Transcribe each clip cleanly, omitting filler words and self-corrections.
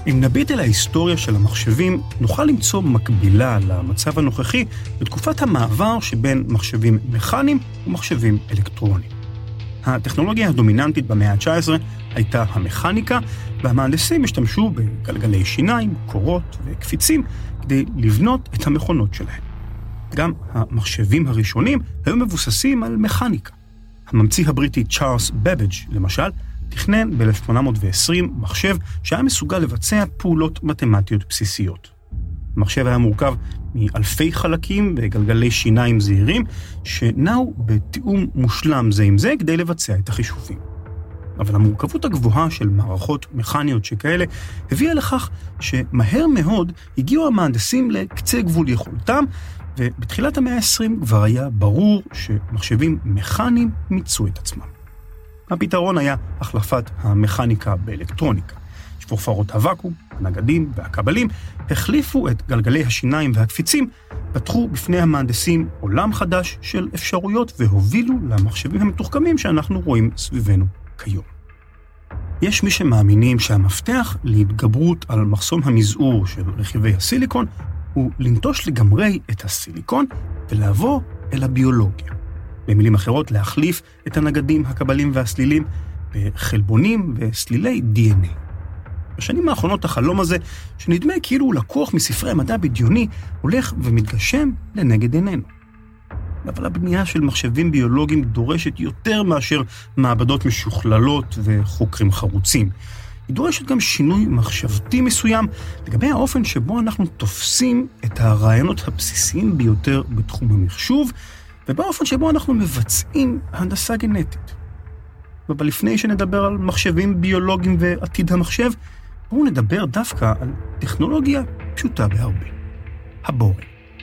אם נביט אל ההיסטוריה של המחשבים, נוכל למצוא מקבילה למצב הנוכחי בתקופת המעבר שבין מחשבים מכניים ומחשבים אלקטרוניים. הטכנולוגיה הדומיננטית במאה ה-19 הייתה המכניקה, והמהנדסים השתמשו בגלגלי שיניים, קורות וקפיצים כדי לבנות את המכונות שלהם. גם המחשבים הראשונים היו מבוססים על מכניקה. הממציא הבריטי צ'ארלס בבג' למשל, תכנן ב-1820 מחשב שהיה מסוגל לבצע פעולות מתמטיות בסיסיות. המחשב היה מורכב מאלפי חלקים וגלגלי שיניים זהירים שנעו בתיאום מושלם זה עם זה כדי לבצע את החישובים. אבל המורכבות הגבוהה של מערכות מכניות שכאלה הביאה לכך שמהר מאוד הגיעו המהנדסים לקצה גבול יכולתם, ובתחילת המאה ה-20 כבר היה ברור שמחשבים מכניים מיצו את עצמם. הפתרון היה החלפת המכניקה באלקטרוניקה. שפורפרות הוואקום, הנגדים והקבלים החליפו את גלגלי השיניים והקפיצים, פתחו בפני המהנדסים עולם חדש של אפשרויות והובילו למחשבים המתוחכמים שאנחנו רואים סביבנו כיום. יש מי שמאמינים שהמפתח להתגברות על מחסום המזעור של רכיבי הסיליקון הוא לנטוש לגמרי את הסיליקון ולעבור אל הביולוגיה. במילים אחרות, להחליף את הנגדים, הקבלים והסלילים בחלבונים וסלילי DNA. בשנים האחרונות החלום הזה, שנדמה כאילו הוא לקוח מספרי מדע בדיוני, הולך ומתגשם לנגד עינינו. אבל הבנייה של מחשבים ביולוגיים דורשת יותר מאשר מעבדות משוכללות וחוקרים חרוצים. היא דורשת גם שינוי מחשבתי מסוים לגבי האופן שבו אנחנו תופסים את הרעיונות הבסיסיים ביותר בתחום המחשוב, ובאופן שבו אנחנו מבצעים הנדסה גנטית. אבל לפני שנדבר על מחשבים ביולוגיים ועתיד המחשב, בואו נדבר דווקא על טכנולוגיה פשוטה בהרבה. הבורג.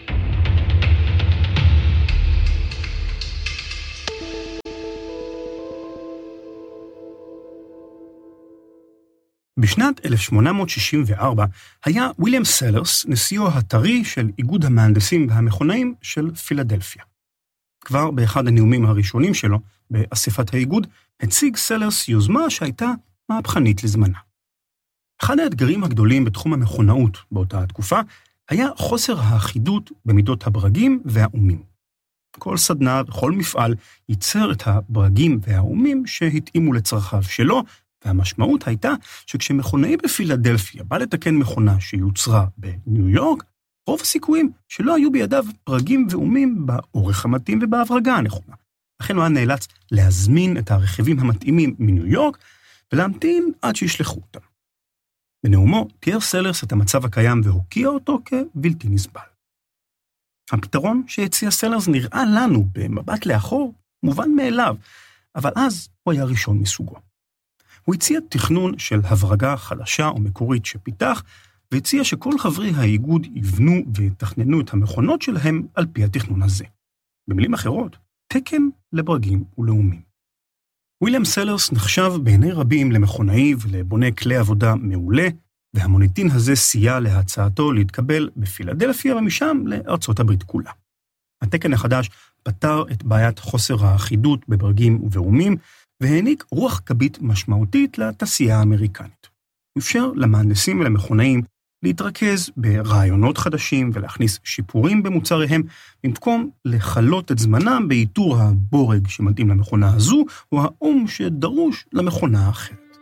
בשנת 1864 היה ויליאם סלרס נשיאו הטרי של איגוד המהנדסים והמכונאים של פילדלפיה. כבר באחד הנאומים הראשונים שלו, באספת האיגוד, הציג סלרס יוזמה שהייתה מהפכנית לזמנה. אחד האתגרים הגדולים בתחום המכונאות באותה התקופה, היה חוסר האחידות במידות הברגים והאומים. כל סדנה וכל מפעל ייצר את הברגים והאומים שהתאימו לצרכיו שלו, והמשמעות הייתה שכשמכונאי בפילדלפיה בא לתקן מכונה שיוצרה בניו יורק, רוב הסיכויים שלא היו בידיו פרגים ואומים באורך המתאים ובהברגה הנכונה. לכן הוא היה נאלץ להזמין את הרכיבים המתאימים מניו יורק ולהמתין עד שישלחו אותם. בנאומו תיאר סלרס את המצב הקיים והוקיע אותו כבלתי נסבל. הפתרון שהציע סלרס נראה לנו במבט לאחור מובן מאליו, אבל אז הוא היה ראשון מסוגו. הוא הציע תכנון של הברגה חדשה ומקורית שפיתח, והציע שכל חברי האיגוד יבנו ותכננו את המכונות שלהם על פי התכנון הזה. במילים אחרות, תקן לברגים ולאומים. ויליאם סלרס נחשב בעיני רבים למכונאי ולבונה כלי עבודה מעולה, והמוניטין הזה סייע להצעתו להתקבל בפילדלפיה ומשם לארצות הברית כולה. התקן החדש פתר את בעיית חוסר האחידות בברגים ובאומים, והעניק רוח גבית משמעותית לתעשייה האמריקנית. הוא אפשר למהנדסים ולמכונאים להתרכז ברעיונות חדשים ולהכניס שיפורים במוצריהם, במקום לחלות את זמנם באיתור הבורג שמתאים למכונה הזו, או האום שדרוש למכונה האחרת.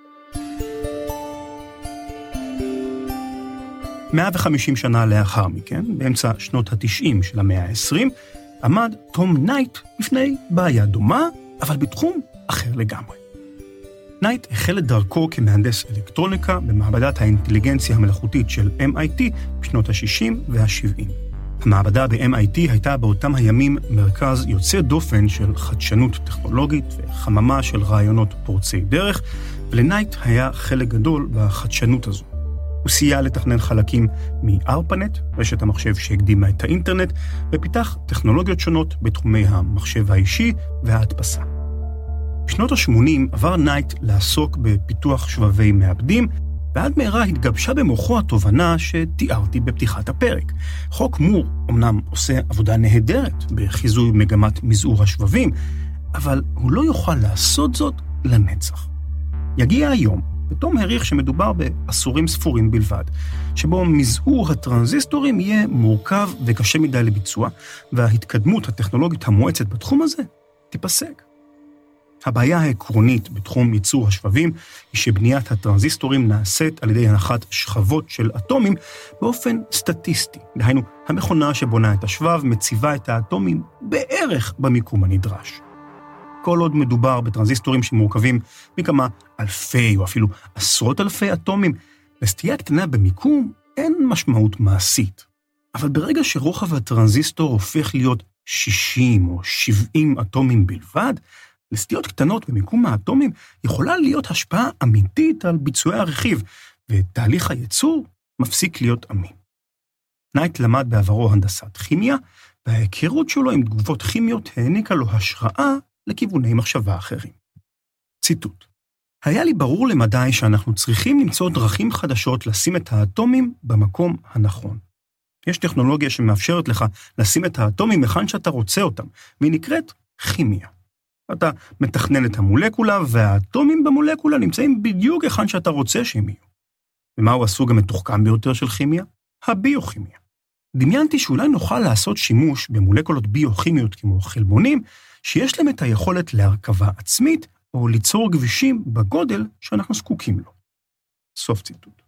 150 שנה לאחר מכן, באמצע שנות ה-90 של המאה ה-20, עמד תום נייט בפני בעיה דומה, אבל בתחום אחר לגמרי. נייט החל את דרכו כמהנדס אלקטרוניקה במעבדת האינטליגנציה המלאכותית של MIT בשנות ה-60 וה-70. המעבדה ב-MIT הייתה באותם הימים מרכז יוצא דופן של חדשנות טכנולוגית וחממה של רעיונות פורצי דרך, ולנייט היה חלק גדול בחדשנות הזו. הוא סייע לתכנן חלקים מ-ARPANET, רשת המחשב שהקדימה את האינטרנט, ופיתח טכנולוגיות שונות בתחומי המחשב האישי וההדפסה. בשנות ה-80 עבר נייט לעסוק בפיתוח שבבי מעבדים, ועד מהרה התגבשה במוחו התובנה שתיארתי בפתיחת הפרק. חוק מור אמנם עושה עבודה נהדרת בחיזוי מגמת מזעור השבבים, אבל הוא לא יוכל לעשות זאת לנצח. יגיע היום ותום העריך שמדובר בעשורים ספורים בלבד, שבו מזעור הטרנזיסטורים יהיה מורכב וקשה מדי לביצוע, וההתקדמות הטכנולוגית המואצת בתחום הזה תיפסק. הבעיה העקרונית בתחום ייצור השבבים היא שבניית הטרנזיסטורים נעשית על ידי הנחת שכבות של אטומים באופן סטטיסטי. דהיינו, המכונה שבונה את השבב מציבה את האטומים בערך במיקום הנדרש. כל עוד מדובר בטרנזיסטורים שמורכבים מכמה אלפי או אפילו עשרות אלפי אטומים, לסטייה קטנה במיקום אין משמעות מעשית. אבל ברגע שרוחב הטרנזיסטור הופך להיות 60 או 70 אטומים בלבד, לסטיות קטנות במיקום האטומים יכולה להיות השפעה אמיתית על ביצועי הרכיב, ותהליך הייצור מפסיק להיות אמין. נייט למד בעברו הנדסת כימיה, וההיכרות שלו עם תגובות כימיות העניקה לו השראה לכיווני מחשבה אחרים. ציטוט: היה לי ברור למדי שאנחנו צריכים למצוא דרכים חדשות לשים את האטומים במקום הנכון. יש טכנולוגיה שמאפשרת לך לשים את האטומים היכן שאתה רוצה אותם, והיא נקראת כימיה. אתה מתכנן את המולקולה, והאטומים במולקולה נמצאים בדיוק היכן שאתה רוצה שהם יהיו. ומהו הסוג המתוחכם ביותר של כימיה? הביוכימיה. דמיינתי שאולי נוכל לעשות שימוש במולקולות ביוכימיות כמו חלבונים, שיש להם את היכולת להרכבה עצמית, או ליצור גבישים בגודל שאנחנו זקוקים לו. סוף ציטוט.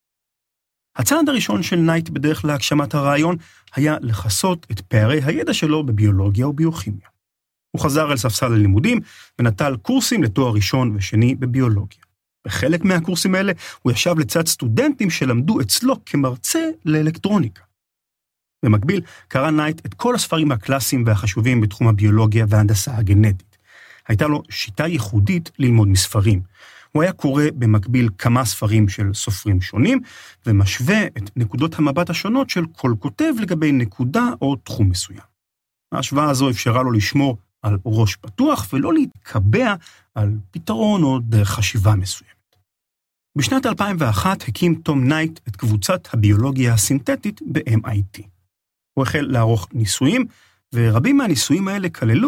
הצעד הראשון של נייט בדרך להגשמת הרעיון היה לחסות את פערי הידע שלו בביולוגיה וביוכימיה. הוא חזר אל ספסל הלימודים ונטל קורסים לתואר ראשון ושני בביולוגיה. בחלק מהקורסים האלה הוא ישב לצד סטודנטים שלמדו אצלו כמרצה לאלקטרוניקה. במקביל קרא נייט את כל הספרים הקלאסיים והחשובים בתחום הביולוגיה וההנדסה הגנטית. הייתה לו שיטה ייחודית ללמוד מספרים. הוא היה קורא במקביל כמה ספרים של סופרים שונים, ומשווה את נקודות המבט השונות של כל כותב לגבי נקודה או תחום מסוים. ההשוואה הזו אפשרה לו לשמור על ראש פתוח ולא להתקבע על פתרון או דרך חשיבה מסוימת. בשנת 2001 הקים תום נייט את קבוצת הביולוגיה הסינתטית ב-MIT. הוא החל לערוך ניסויים, ורבים מהניסויים האלה כללו